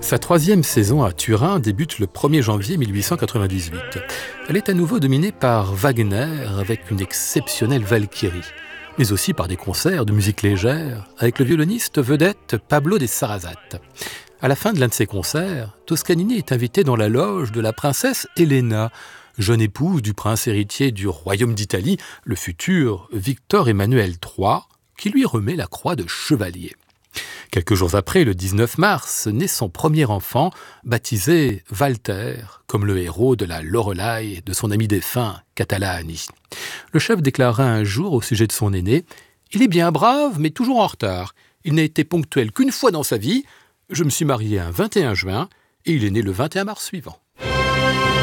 Sa troisième saison à Turin débute le 1er janvier 1898. Elle est à nouveau dominée par Wagner avec une exceptionnelle Valkyrie, mais aussi par des concerts de musique légère avec le violoniste vedette Pablo de Sarasate. À la fin de l'un de ces concerts, Toscanini est invité dans la loge de la princesse Elena, jeune épouse du prince héritier du royaume d'Italie, le futur Victor Emmanuel III, qui lui remet la croix de chevalier. Quelques jours après, le 19 mars, naît son premier enfant, baptisé Walter, comme le héros de la Loreley de son ami défunt, Catalani. Le chef déclara un jour au sujet de son aîné « Il est bien brave, mais toujours en retard. Il n'a été ponctuel qu'une fois dans sa vie. Je me suis marié un 21 juin et il est né le 21 mars suivant. »